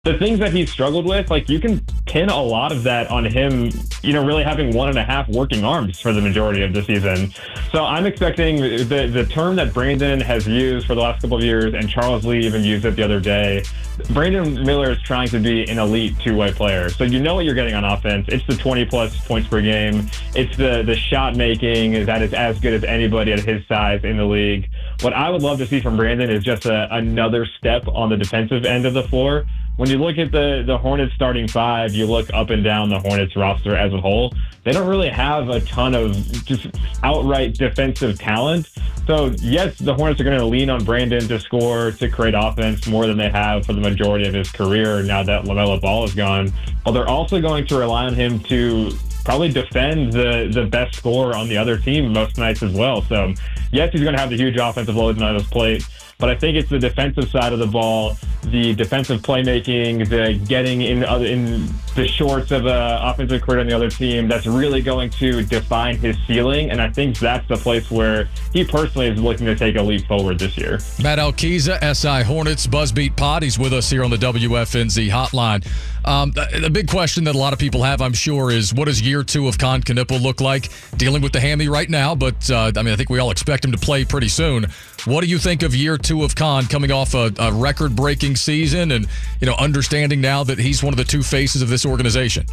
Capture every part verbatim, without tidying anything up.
the things that he's struggled with, like you can pin a lot of that on him, you know, really having one and a half working arms for the majority of the season. So I'm expecting the the term that Brandon has used for the last couple of years, and Charles Lee even used it the other day. Brandon Miller is trying to be an elite two-way player. So you know what you're getting on offense. It's the twenty plus points per game. It's the the shot making that is as good as anybody at his size in the league. What I would love to see from Brandon is just a, another step on the defensive end of the floor. When you look at the, the Hornets starting five, you look up and down the Hornets roster as a whole, they don't really have a ton of just outright defensive talent. So, yes, the Hornets are going to lean on Brandon to score, to create offense more than they have for the majority of his career now that LaMelo Ball is gone. Well, they're also going to rely on him to probably defend the, the best scorer on the other team most nights as well. So, yes, he's going to have the huge offensive load on his plate. But I think it's the defensive side of the ball, the defensive playmaking, the getting in other, in the shorts of an offensive career on the other team that's really going to define his ceiling. And I think that's the place where he personally is looking to take a leap forward this year. Matt Alkiza, S I Hornets Buzzbeat Pod. He's with us here on the W F N Z hotline. Um, the big question that a lot of people have, I'm sure, is what does year two of Kon Knueppel look like? Dealing with the hammy right now, but uh, I mean, I think we all expect him to play pretty soon. What do you think of year two of Kon coming off a, a record-breaking season and, you know, understanding now that he's one of the two faces of this organization?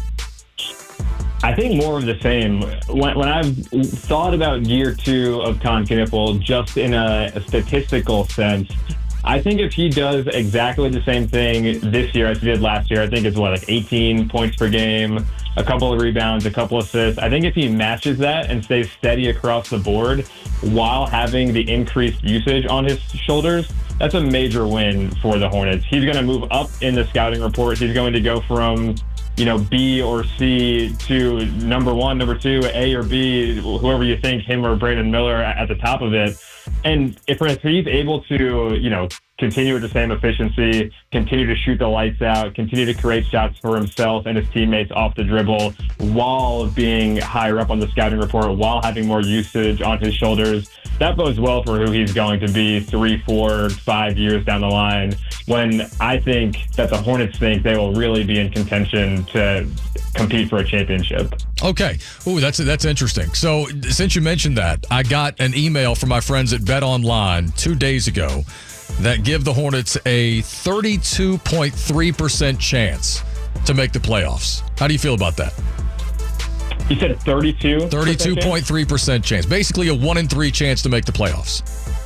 I think more of the same. When, when I've thought about year two of Kon Knueppel just in a, a statistical sense, I think if he does exactly the same thing this year as he did last year, I think it's what, like eighteen points per game, a couple of rebounds, a couple of assists. I think if he matches that and stays steady across the board while having the increased usage on his shoulders, that's a major win for the Hornets. He's going to move up in the scouting report. He's going to go from, you know, B or C to number one, number two, A or B, whoever you think, him or Brandon Miller at the top of it. And if he's able to, you know, continue with the same efficiency, continue to shoot the lights out, continue to create shots for himself and his teammates off the dribble while being higher up on the scouting report, while having more usage on his shoulders, that bodes well for who he's going to be three, four, five years down the line, when I think that the Hornets think they will really be in contention to compete for a championship. Okay. Ooh, that's that's interesting. So since you mentioned that, I got an email from my friends at BetOnline two days ago that give the Hornets a thirty-two point three percent chance to make the playoffs. How do you feel about that? You said thirty-two? thirty-two point three percent chance. Basically a one in three chance to make the playoffs.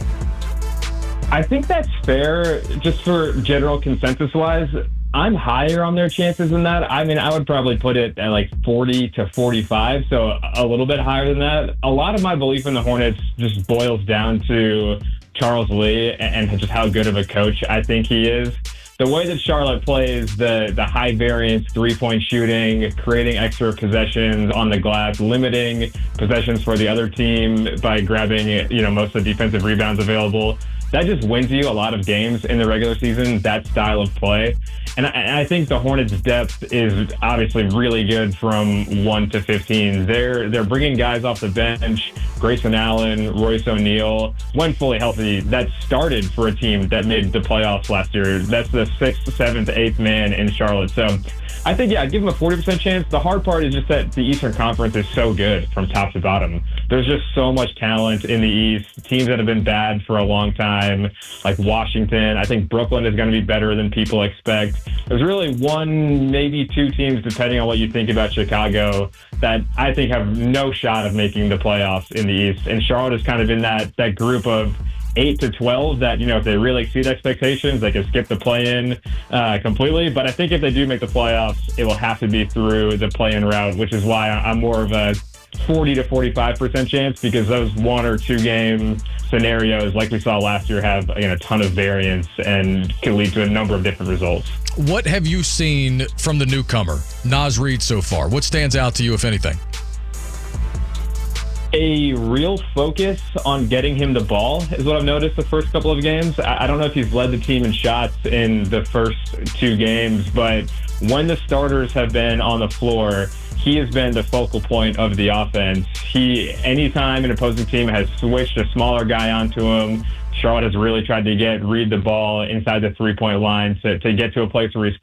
I think that's fair, just for general consensus-wise. I'm higher on their chances than that. I mean, I would probably put it at like forty to forty-five, so a little bit higher than that. A lot of my belief in the Hornets just boils down to Charles Lee and just how good of a coach I think he is. The way that Charlotte plays, the the high variance three-point shooting, creating extra possessions on the glass, limiting possessions for the other team by grabbing, you know, most of the defensive rebounds available, that just wins you a lot of games in the regular season, that style of play. And I, and I think the Hornets' depth is obviously really good from one to fifteen. They're they're bringing guys off the bench, Grayson Allen, Royce O'Neal, when fully healthy, that started for a team that made the playoffs last year. That's the sixth, seventh, eighth man in Charlotte. So I think, yeah, I'd give them a forty percent chance. The hard part is just that the Eastern Conference is so good from top to bottom. There's just so much talent in the East. Teams that have been bad for a long time, like Washington. I think Brooklyn is going to be better than people expect. There's really one, maybe two teams, depending on what you think about Chicago, that I think have no shot of making the playoffs in the East. And Charlotte is kind of in that that group of eight to twelve that, you know, if they really exceed expectations, they can skip the play-in uh, completely. But I think if they do make the playoffs, it will have to be through the play-in route, which is why I'm more of a forty to forty-five percent chance, because those one or two game scenarios, like we saw last year, have, again, a ton of variance and can lead to a number of different results. What have you seen from the newcomer, Naz Reid, so far? What stands out to you, if anything? A real focus on getting him the ball is what I've noticed the first couple of games. I don't know if he's led the team in shots in the first two games, but when the starters have been on the floor, he has been the focal point of the offense. He, anytime an opposing team has switched a smaller guy onto him, Charlotte has really tried to get read the ball inside the three point line to, to get to a place where he's